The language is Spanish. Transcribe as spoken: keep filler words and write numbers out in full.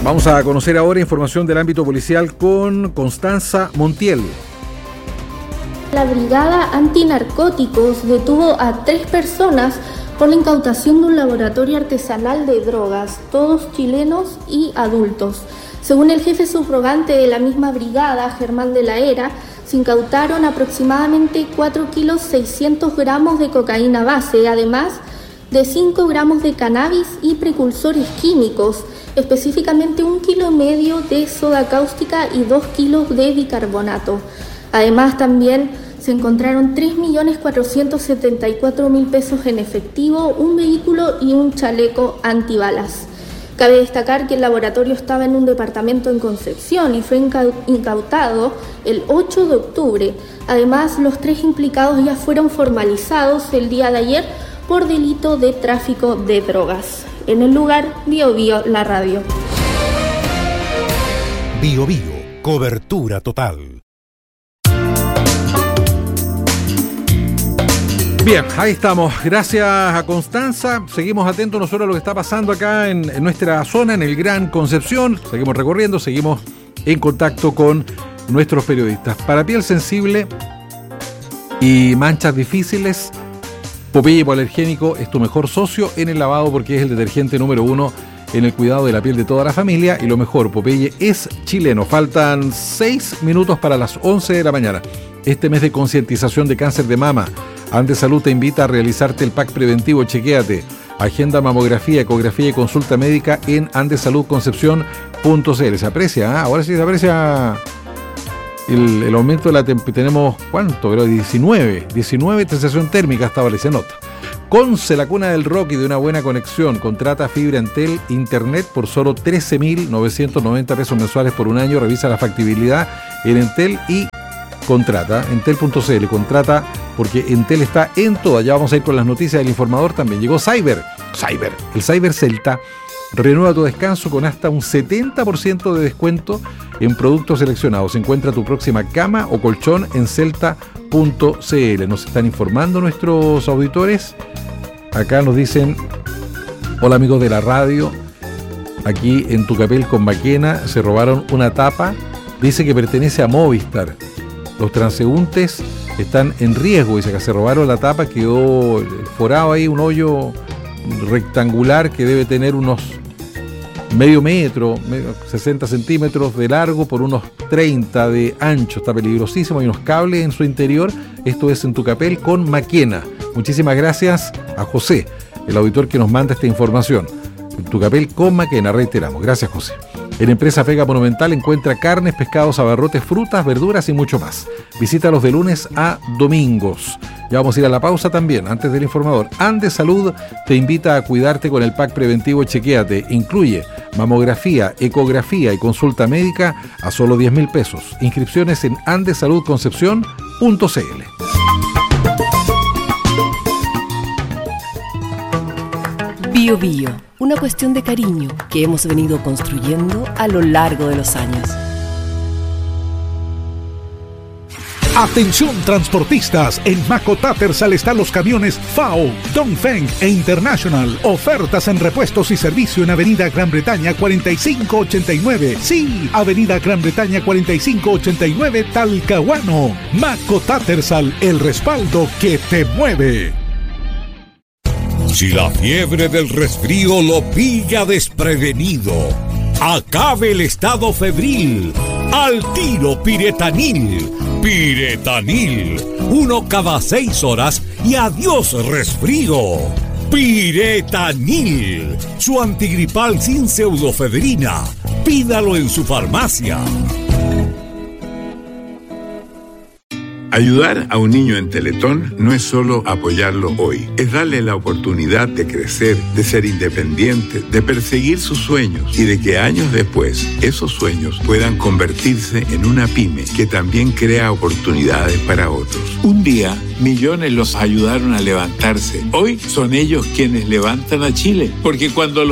Vamos a conocer ahora información del ámbito policial con Constanza Montiel. La Brigada Antinarcóticos detuvo a tres personas por la incautación de un laboratorio artesanal de drogas, todos chilenos y adultos. Según el jefe subrogante de la misma brigada, Germán de la Era, se incautaron aproximadamente cuatro kilos seiscientos gramos de cocaína base, además de cinco gramos de cannabis y precursores químicos, específicamente un kilo y medio de soda cáustica y dos kilos de bicarbonato. Además, también se encontraron tres millones cuatrocientos setenta y cuatro mil pesos en efectivo, un vehículo y un chaleco antibalas. Cabe destacar que el laboratorio estaba en un departamento en Concepción y fue incautado el ocho de octubre. Además, los tres implicados ya fueron formalizados el día de ayer por delito de tráfico de drogas. En el lugar, Bio Bio, la radio. Bio Bio, cobertura total. Bien, ahí estamos. Gracias a Constanza. Seguimos atentos nosotros a lo que está pasando acá en, en nuestra zona, en el Gran Concepción. Seguimos recorriendo, seguimos en contacto con nuestros periodistas. Para piel sensible y manchas difíciles, Popeye Hipoalergénico es tu mejor socio en el lavado porque es el detergente número uno en el cuidado de la piel de toda la familia. Y lo mejor, Popeye es chileno. Faltan seis minutos para las once de la mañana. Este mes de concientización de cáncer de mama, Andesalud te invita a realizarte el pack preventivo Chequéate. Agenda mamografía, ecografía y consulta médica en andesalud concepción punto c l. Se aprecia, ¿eh? Ahora sí se aprecia el, el aumento de la temperatura. Tenemos, ¿cuánto? Creo diecinueve. diecinueve sensación térmica hasta ahora, se nota. Conce, la cuna del rock y de una buena conexión. Contrata fibra Entel Internet por solo trece mil novecientos noventa pesos mensuales por un año. Revisa la factibilidad en Entel y contrata, entel punto c l, contrata porque Entel está en todas. Ya vamos a ir con las noticias del informador también. Llegó Cyber, Cyber, el Cyber Celta. Renueva tu descanso con hasta un setenta por ciento de descuento en productos seleccionados. Encuentra tu próxima cama o colchón en celta punto c l. Nos están informando nuestros auditores. Acá nos dicen, hola amigos de la radio, aquí en Tucapel con Maquena se robaron una tapa, dice que pertenece a Movistar. Los transeúntes están en riesgo, dice que se robaron la tapa, quedó forado ahí un hoyo rectangular que debe tener unos medio metro, sesenta centímetros de largo por unos treinta de ancho. Está peligrosísimo, hay unos cables en su interior. Esto es en Tucapel con Maquena. Muchísimas gracias a José, el auditor que nos manda esta información. En Tucapel con Maquena, reiteramos. Gracias, José. En Empresa Vega Monumental encuentra carnes, pescados, abarrotes, frutas, verduras y mucho más. Visítalos de lunes a domingos. Ya vamos a ir a la pausa también, antes del informador. Andesalud te invita a cuidarte con el pack preventivo Chequéate. Incluye mamografía, ecografía y consulta médica a solo diez mil pesos. Inscripciones en andesalud concepción punto c l. Bio Bio, una cuestión de cariño que hemos venido construyendo a lo largo de los años. Atención transportistas, en Maco Tattersall están los camiones F A O, Dongfeng e International. Ofertas en repuestos y servicio en Avenida Gran Bretaña cuarenta y cinco ochenta y nueve. Sí, Avenida Gran Bretaña cuarenta y cinco ochenta y nueve, Talcahuano. Maco Tattersall, el respaldo que te mueve. Si la fiebre del resfrío lo pilla desprevenido, acabe el estado febril. Al tiro Piretanil. Piretanil. Uno cada seis horas y adiós resfrío. Piretanil. Su antigripal sin pseudofedrina. Pídalo en su farmacia. Ayudar a un niño en Teletón no es solo apoyarlo hoy, es darle la oportunidad de crecer, de ser independiente, de perseguir sus sueños y de que años después esos sueños puedan convertirse en una pyme que también crea oportunidades para otros. Un día, millones los ayudaron a levantarse. Hoy son ellos quienes levantan a Chile, porque cuando los